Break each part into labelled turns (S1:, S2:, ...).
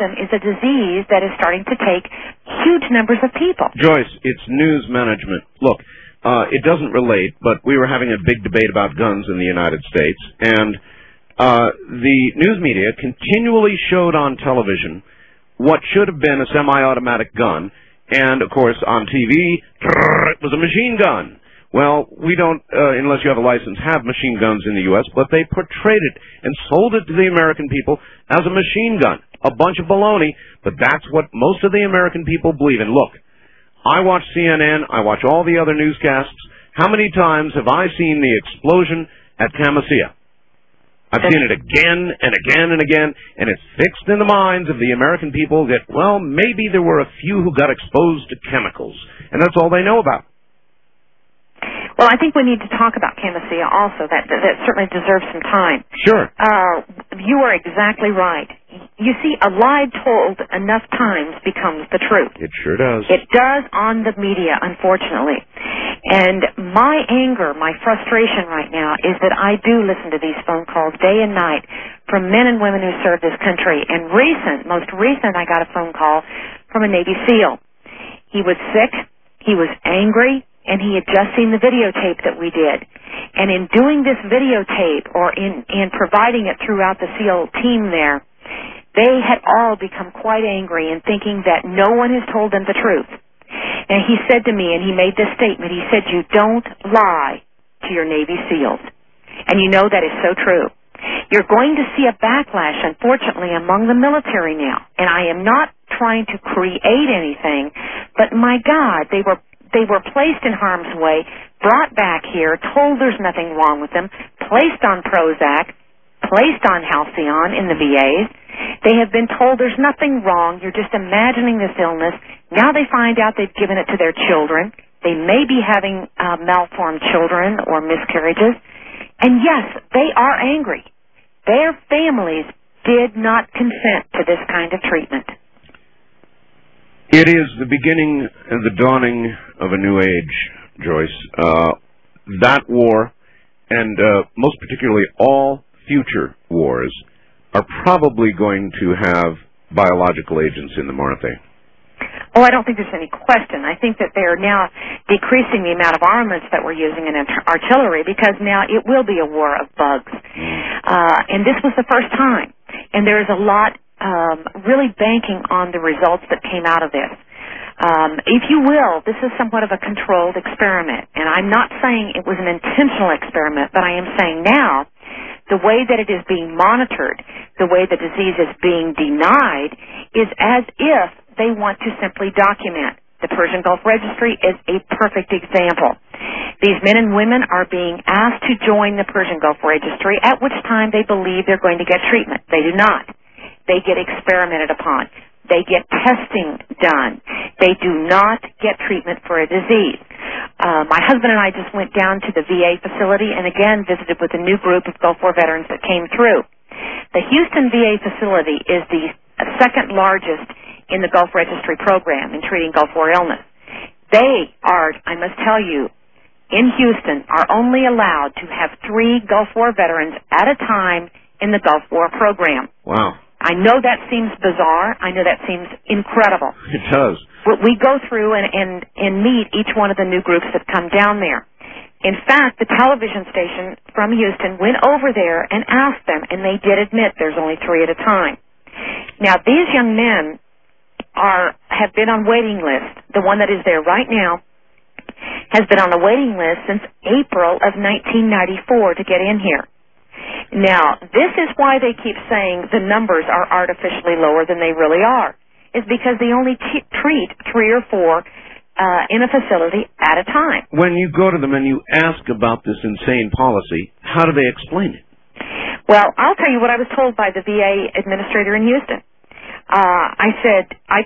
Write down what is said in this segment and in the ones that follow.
S1: them is a disease that is starting to take huge numbers of people.
S2: Joyce, it's news management. Look, it doesn't relate, but we were having a big debate about guns in the United States, and the news media continually showed on television what should have been a semi-automatic gun, and, of course, on TV, it was a machine gun. Well, we don't, unless you have a license, have machine guns in the U.S., but they portrayed it and sold it to the American people as a machine gun. A bunch of baloney, but that's what most of the American people believe in. Look, I watch CNN, I watch all the other newscasts. How many times have I seen the explosion at Camisea? I've seen it again and again and again, and it's fixed in the minds of the American people that, well, maybe there were a few who got exposed to chemicals, and that's all they know about.
S1: Well, I think we need to talk about Camisea also. That certainly deserves some time.
S2: Sure.
S1: You are exactly right. You see, a lie told enough times becomes the truth.
S2: It sure does.
S1: It does on the media, unfortunately. And my anger, my frustration right now is that I do listen to these phone calls day and night from men and women who serve this country. And most recent, I got a phone call from a Navy SEAL. He was sick. He was angry. And he had just seen the videotape that we did. And in doing this videotape, or in providing it throughout the SEAL team there, they had all become quite angry and thinking that no one has told them the truth. And he said to me, and he made this statement, he said, "You don't lie to your Navy SEALs." And you know that is so true. You're going to see a backlash, unfortunately, among the military now. And I am not trying to create anything, but my God, they were placed in harm's way, brought back here, told there's nothing wrong with them, placed on Prozac, placed on Halcyon in the VAs. They have been told there's nothing wrong, you're just imagining this illness. Now they find out they've given it to their children. They may be having malformed children or miscarriages. And yes, they are angry. Their families did not consent to this kind of treatment.
S2: It is the beginning and the dawning of a new age, Joyce. That war, and most particularly all future wars, are probably going to have biological agents in them, aren't they?
S1: Oh, I don't think there's any question. I think that they are now decreasing the amount of armaments that we're using in artillery, because now it will be a war of bugs. And this was the first time. And there is a lot really banking on the results that came out of this. If you will, this is somewhat of a controlled experiment. And I'm not saying it was an intentional experiment, but I am saying now the way that it is being monitored, the way the disease is being denied, is as if they want to simply document. The Persian Gulf Registry is a perfect example. These men and women are being asked to join the Persian Gulf Registry, at which time they believe they're going to get treatment. They do not. They get experimented upon. They get testing done. They do not get treatment for a disease. My husband and I just went down to the VA facility and again visited with a new group of Gulf War veterans that came through. The Houston VA facility is the second largest in the Gulf Registry program in treating Gulf War illness. They are, I must tell you, in Houston, are only allowed to have 3 Gulf War veterans at a time in the Gulf War program.
S2: Wow.
S1: I know that seems bizarre. I know that seems incredible.
S2: It does.
S1: But we go through and meet each one of the new groups that come down there. In fact, the television station from Houston went over there and asked them, and they did admit there's only 3 at a time. Now, these young men have been on waiting list. The one that is there right now has been on a waiting list since April of 1994 to get in here. Now, this is why they keep saying the numbers are artificially lower than they really are, is because they only treat 3 or 4 in a facility at a time.
S2: When you go to them and you ask about this insane policy, how do they explain it?
S1: Well, I'll tell you what I was told by the VA administrator in Houston. I said,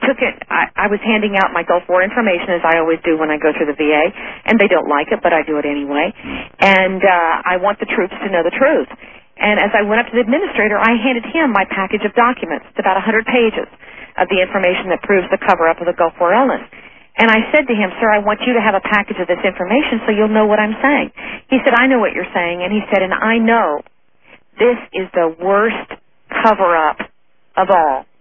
S1: I was handing out my Gulf War information, as I always do when I go through the VA, and they don't like it, but I do it anyway. And I want the troops to know the truth. And as I went up to the administrator, I handed him my package of documents. It's about 100 pages of the information that proves the cover-up of the Gulf War illness. And I said to him, "Sir, I want you to have a package of this information so you'll know what I'm saying." He said, "I know what you're saying." And he said, "And I know this is the worst cover-up of all.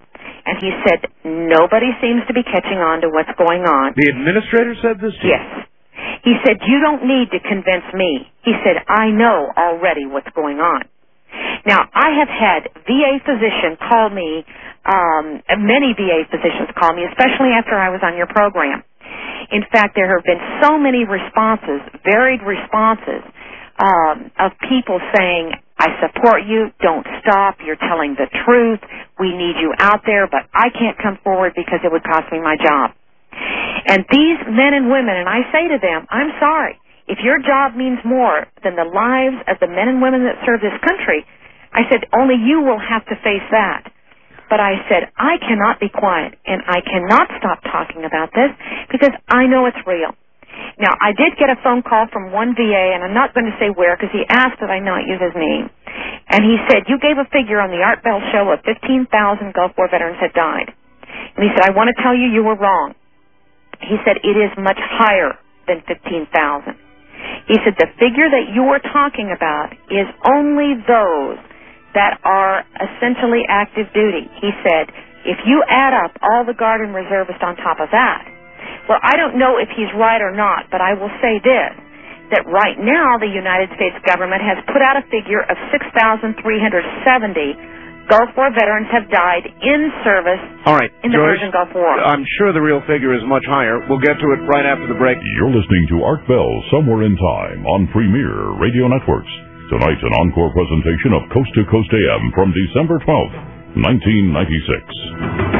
S1: And he said, nobody seems to be catching on to what's going on.
S2: The administrator said this to you?
S1: Yes. He said, you don't need to convince me. He said, I know already what's going on. Now, I have had VA physicians call me, many VA physicians call me, especially after I was on your program. In fact, there have been so many responses, varied responses, of people saying, I support you, don't stop, you're telling the truth, we need you out there, but I can't come forward because it would cost me my job. And these men and women, and I say to them, I'm sorry, if your job means more than the lives of the men and women that serve this country, I said, only you will have to face that. But I said, I cannot be quiet, and I cannot stop talking about this because I know it's real. Now, I did get a phone call from one VA, and I'm not going to say where because he asked that I not use his name. And he said, you gave a figure on the Art Bell show of 15,000 Gulf War veterans had died. And he said, I want to tell you you were wrong. He said, it is much higher than 15,000. He said, the figure that you are talking about is only those that are essentially active duty. He said, if you add up all the Guard and Reservists on top of that, well, I don't know if he's right or not, but I will say this, that right now the United States government has put out a figure of 6,370 Gulf War veterans have died in service in the
S2: Joyce,
S1: Persian Gulf War.
S2: I'm sure the real figure is much higher. We'll get to it right after the break.
S3: You're listening to Art Bell Somewhere in Time on Premier Radio Networks. Tonight, an encore presentation of Coast to Coast AM from December 12th, 1996.